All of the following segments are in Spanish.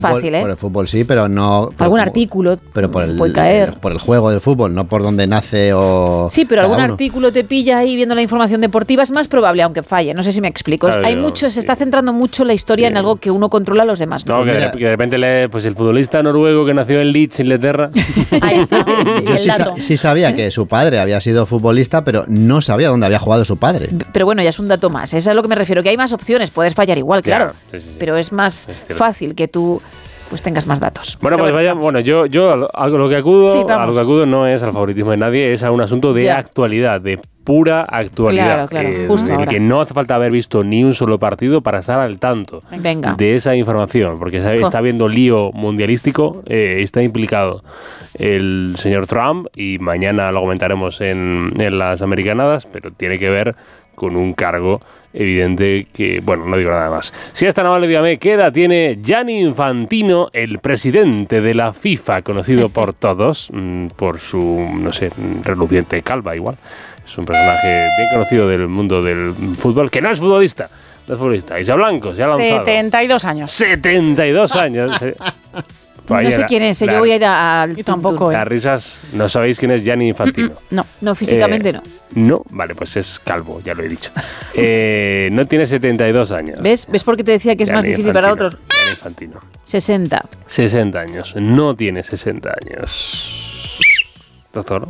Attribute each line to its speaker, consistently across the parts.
Speaker 1: Fácil,
Speaker 2: Por el fútbol sí, pero no...
Speaker 1: Algún artículo
Speaker 2: pero
Speaker 1: puede caer.
Speaker 2: Por el juego del fútbol, no por donde nace o...
Speaker 1: Sí, pero algún artículo te pilla ahí viendo la información deportiva, es más probable, aunque falle. No sé si me explico.
Speaker 3: Claro,
Speaker 1: se está centrando mucho la historia en algo que uno controla, los demás no.
Speaker 3: Que de repente lee, pues el futbolista noruego que nació en Leeds, Inglaterra.
Speaker 1: Ahí está.
Speaker 2: Yo sí sabía que su padre había sido futbolista, pero no sabía dónde había jugado su padre.
Speaker 1: Pero bueno, ya es un dato más. Es a lo que me refiero, que hay más opciones. Puedes fallar igual, claro. Sí. Pero es más fácil que tú pues tengas más datos.
Speaker 3: Bueno, yo a lo que acudo no es al favoritismo de nadie, es a un asunto de actualidad, de pura actualidad.
Speaker 1: Claro, justo ahora.
Speaker 3: Que no hace falta haber visto ni un solo partido para estar al tanto de esa información, porque está habiendo lío mundialístico, está implicado el señor Trump, y mañana lo comentaremos en las americanadas, pero tiene que ver con un cargo evidente que, bueno, no digo nada más. Si es tan amable, dígame, ¿qué edad tiene Gianni Infantino, el presidente de la FIFA, conocido por todos por su, no sé, reluciente calva igual? Es un personaje bien conocido del mundo del fútbol, que no es futbolista. No es futbolista. Isa Blanco se ha lanzado.
Speaker 4: 72 años.
Speaker 3: 72 años.
Speaker 1: No sé quién es, yo voy a ir al
Speaker 4: tampoco.
Speaker 3: Las risas, no sabéis quién es Gianni Infantino.
Speaker 1: No, físicamente no.
Speaker 3: No, vale, pues es calvo, ya lo he dicho. No tiene 72 años.
Speaker 1: ¿Ves por qué te decía que es más difícil para otros?
Speaker 3: Gianni Infantino.
Speaker 1: 60
Speaker 3: años, no tiene 60 años. Doctor.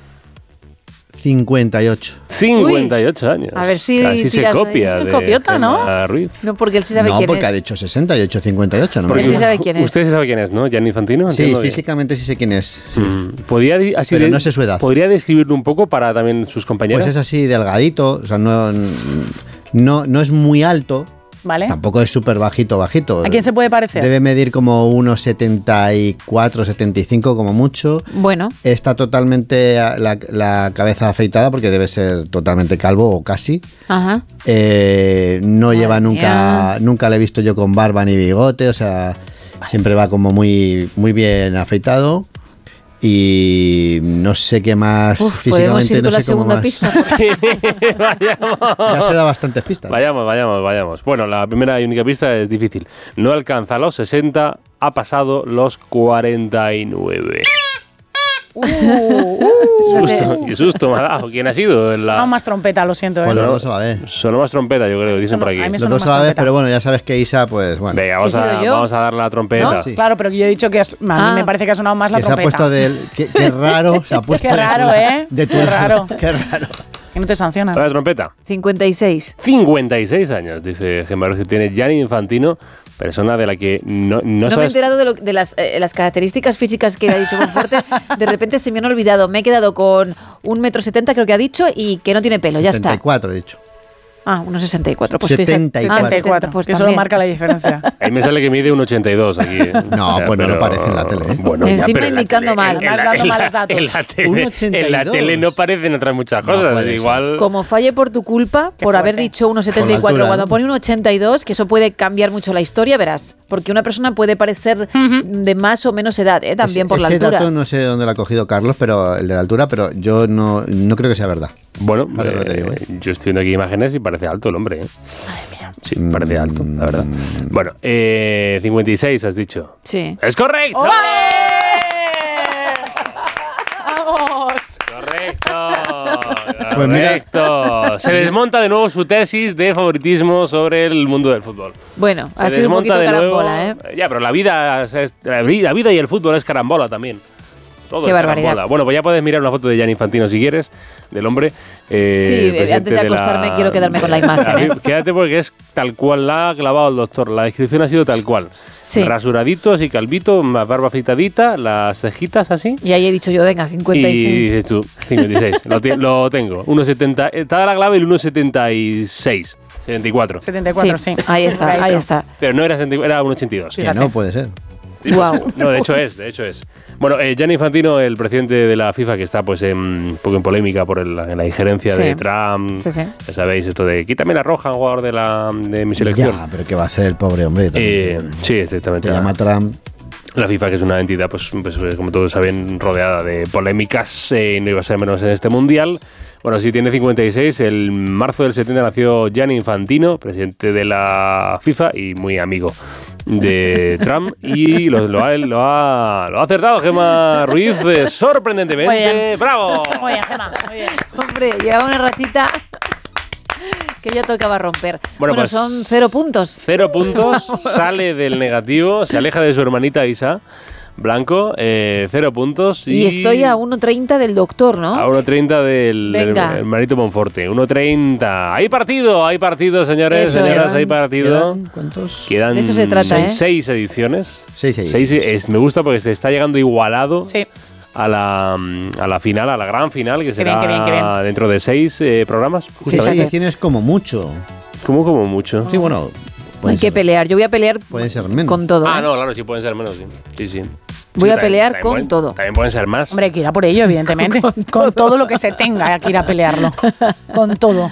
Speaker 2: 58
Speaker 3: años.
Speaker 1: A ver si
Speaker 3: casi se copia de
Speaker 4: copiota, ¿no?
Speaker 3: Ruiz.
Speaker 1: No, porque él sí sabe quién es.
Speaker 2: No, porque ha dicho 68, 58. No,
Speaker 1: él sí sabe quién es.
Speaker 3: Usted sí sabe quién es, ¿no? Gianni Infantino.
Speaker 2: Sí, físicamente sí sé quién es. Sí.
Speaker 3: Pero
Speaker 2: no sé su edad.
Speaker 3: ¿Podría describirlo un poco para también sus compañeros?
Speaker 2: Pues es así, delgadito, o sea, no es muy alto.
Speaker 4: ¿Vale?
Speaker 2: Tampoco es súper bajito.
Speaker 4: ¿A quién se puede parecer?
Speaker 2: Debe medir como unos 74, 75 como mucho.
Speaker 1: Bueno.
Speaker 2: Está totalmente la cabeza afeitada porque debe ser totalmente calvo o casi.
Speaker 1: Ajá.
Speaker 2: No lleva nunca le he visto yo con barba ni bigote, o sea, siempre va como muy, muy bien afeitado. Y no sé qué más físicamente, no sé cómo más.
Speaker 1: Pista.
Speaker 2: Ya se da bastantes pistas.
Speaker 3: Vayamos. Bueno, la primera y única pista es difícil. No alcanza los 60, ha pasado los 49. Qué susto me ha dado. ¿Quién ha sido?
Speaker 4: Sonó más trompeta, lo siento.
Speaker 2: Pues los dos a la vez.
Speaker 3: Sonó más trompeta, yo creo, dicen por aquí.
Speaker 2: Los dos a la vez, pero bueno, ya sabes que Isa, pues bueno.
Speaker 3: Venga, vamos a dar la trompeta.
Speaker 2: ¿No? Sí.
Speaker 4: Claro, pero yo he dicho que a mí me parece que ha sonado más la trompeta.
Speaker 2: Se ha puesto qué raro, se ha puesto
Speaker 4: qué raro,
Speaker 2: de tu
Speaker 4: qué raro.
Speaker 2: Qué raro.
Speaker 4: Que no te sancionan.
Speaker 3: ¿La trompeta?
Speaker 1: 56
Speaker 3: años, dice Gemma, que tiene Gianni Infantino, persona de la que no
Speaker 1: sabes... me he enterado de las características físicas que ha dicho Monforte. De repente se me han olvidado. Me he quedado con 1,70 m, creo que ha dicho, y que no tiene pelo.
Speaker 2: 74,
Speaker 1: ya está.
Speaker 2: He dicho.
Speaker 1: Ah, 1,64. Pues
Speaker 2: 74.
Speaker 4: Pues que solo marca la diferencia.
Speaker 3: Ahí me sale que mide 1,82 aquí.
Speaker 2: No, pues no parece en la tele.
Speaker 3: Bueno,
Speaker 1: encima indicando mal.
Speaker 4: Dando malos datos.
Speaker 3: En la tele no parecen otras muchas cosas. Igual.
Speaker 1: Como falle por tu culpa, por haber dicho 1,74, cuando pone 1,82, que eso puede cambiar mucho la historia, verás. Porque una persona puede parecer de más o menos edad, también por la altura.
Speaker 2: Ese dato no sé dónde lo ha cogido Carlos, pero el de la altura, pero yo no creo que sea verdad.
Speaker 3: Bueno, yo estoy viendo aquí imágenes y parece alto el hombre.
Speaker 1: Madre mía.
Speaker 3: Sí, parece alto, la verdad. Bueno, 56 has dicho.
Speaker 1: Sí.
Speaker 3: ¡Es correcto!
Speaker 4: ¡Vamos!
Speaker 3: ¡Correcto!
Speaker 2: Pues
Speaker 3: correcto. Se desmonta de nuevo su tesis de favoritismo sobre el mundo del fútbol.
Speaker 1: Bueno, ha sido un poquito carambola,
Speaker 3: Ya, pero la vida y el fútbol es carambola también. Todo
Speaker 1: qué barbaridad.
Speaker 3: Carambola. Bueno, pues ya puedes mirar una foto de Gianni Infantino si quieres, del hombre.
Speaker 1: Sí, antes de acostarme quiero quedarme con la imagen.
Speaker 3: Quédate porque es tal cual la ha clavado el doctor. La descripción ha sido tal cual.
Speaker 1: Sí.
Speaker 3: Rasuradito, así calvito, barba afeitadita, las cejitas así.
Speaker 1: Y ahí he dicho yo, venga, 56.
Speaker 3: Y dices tú, 56. lo tengo. 1,70. Está la clave el 1,76. 74.
Speaker 4: 74, sí.
Speaker 1: Ahí está.
Speaker 3: Pero no era 1,82.
Speaker 2: Que no puede ser.
Speaker 1: Wow.
Speaker 3: No, de hecho es. Bueno, Gianni Infantino, el presidente de la FIFA, que está pues un poco en polémica por la injerencia de Trump.
Speaker 1: Sí.
Speaker 3: Ya sabéis, esto de quítame la roja, jugador de mi selección.
Speaker 2: Ya, pero ¿qué va a hacer el pobre hombre?
Speaker 3: Sí, exactamente.
Speaker 2: Te llama Trump.
Speaker 3: La FIFA, que es una entidad, pues como todos saben, rodeada de polémicas, no iba a ser menos en este Mundial. Bueno, sí, tiene 56. El marzo del 70 nació Gianni Infantino, presidente de la FIFA y muy amigo de Trump. Y lo ha acertado Gemma Ruiz sorprendentemente. ¡Bravo!
Speaker 4: Muy bien, Gemma, muy bien.
Speaker 1: Hombre, lleva una rachita que ya tocaba romper. Bueno,
Speaker 3: pues,
Speaker 1: son 0 puntos.
Speaker 3: 0 puntos, sale del negativo, se aleja de su hermanita Isa Blanco, 0 puntos.
Speaker 1: Y estoy a 1.30 del doctor, ¿no?
Speaker 3: A 1.30 del hermanito Monforte. 1.30. Hay partido, señores, señoras, hay partido.
Speaker 2: ¿Cuántos?
Speaker 3: Quedan
Speaker 1: de eso se trata,
Speaker 3: 6 ediciones.
Speaker 2: 6 ediciones.
Speaker 3: Me gusta porque se está llegando igualado.
Speaker 4: Sí.
Speaker 3: A la final, a la gran final, que será
Speaker 4: qué bien.
Speaker 3: dentro de 6 programas.
Speaker 2: 6 ediciones como mucho.
Speaker 3: ¿Cómo como mucho?
Speaker 2: Sí, bueno.
Speaker 1: Hay que pelear. Yo voy a pelear
Speaker 2: pueden ser menos.
Speaker 1: con todo.
Speaker 3: No, claro, sí pueden ser menos, sí.
Speaker 1: Voy a pelear con todo.
Speaker 3: También pueden ser más.
Speaker 4: Hombre, hay que ir a por ello, evidentemente. con todo lo que se tenga, hay que ir a pelearlo. Con todo.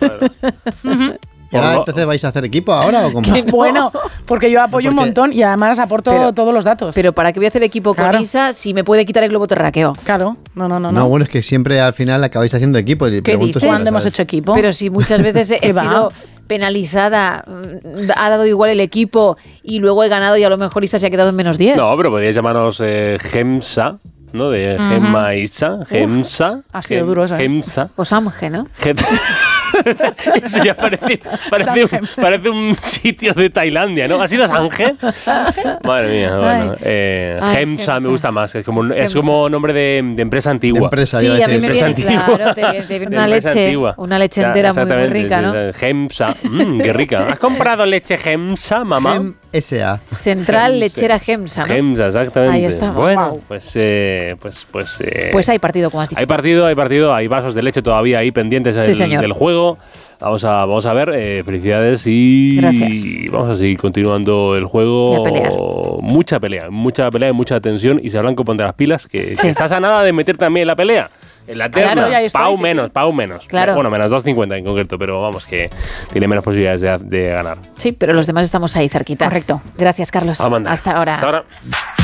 Speaker 2: ¿Y ahora entonces vais a hacer equipo ahora o cómo?
Speaker 4: Bueno, porque yo apoyo un montón y además aporto todos los datos.
Speaker 1: Pero ¿para qué voy a hacer equipo con Isa si me puede quitar el globo terráqueo?
Speaker 4: Claro, no.
Speaker 2: No, bueno, es que siempre al final acabáis haciendo equipo. Y
Speaker 1: ¿Qué dices?
Speaker 4: ¿Cuándo hemos hecho equipo?
Speaker 1: Pero si muchas veces he sido penalizada, ha dado igual el equipo y luego he ganado y a lo mejor Isa se ha quedado en menos 10.
Speaker 3: No, pero podríais llamarnos Gemsa, ¿no? De Gemma Isa, Gemsa.
Speaker 4: Ha sido duro eso.
Speaker 3: Gemsa.
Speaker 1: O Samge, ¿no?
Speaker 3: Eso ya parece un sitio de Tailandia, ¿no? ¿Ha sido Sange? Madre mía, bueno. Gemsa me gusta más, es como nombre de empresa antigua.
Speaker 2: De empresa,
Speaker 1: sí, a mí me
Speaker 3: empresa
Speaker 1: viene, claro, te viene una leche entera muy rica, ¿no?
Speaker 3: Gemsa, qué rica. ¿Has comprado leche Gemsa, mamá?
Speaker 2: Gem S.A.
Speaker 1: Central Lechera Gemsa, ¿no?
Speaker 3: Gemsa, exactamente.
Speaker 1: Ahí estamos.
Speaker 3: Bueno,
Speaker 1: Wow.
Speaker 3: pues
Speaker 1: hay partido, como has dicho.
Speaker 3: Hay partido, hay vasos de leche todavía ahí pendientes del juego. Vamos a ver, felicidades y
Speaker 1: gracias.
Speaker 3: Vamos a seguir continuando el juego.
Speaker 1: Y a pelear.
Speaker 3: Mucha pelea y mucha tensión. Y se Blanco, ponte las pilas, que estás a nada de meter también la pelea. En la Tesla,
Speaker 1: claro,
Speaker 3: Pau menos.
Speaker 1: Claro.
Speaker 3: Bueno, menos 2.50 en concreto, pero vamos, que tiene menos posibilidades de ganar.
Speaker 1: Sí, pero los demás estamos ahí cerquita.
Speaker 4: Correcto.
Speaker 1: Gracias, Carlos.
Speaker 3: Amanda.
Speaker 1: Hasta ahora.